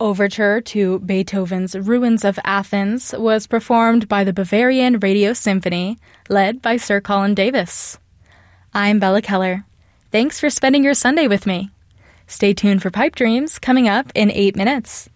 Overture to Beethoven's Ruins of Athens was performed by the Bavarian Radio Symphony, led by Sir Colin Davis. I'm Bella Keller. Thanks for spending your Sunday with me. Stay tuned for Pipe Dreams coming up in 8 minutes.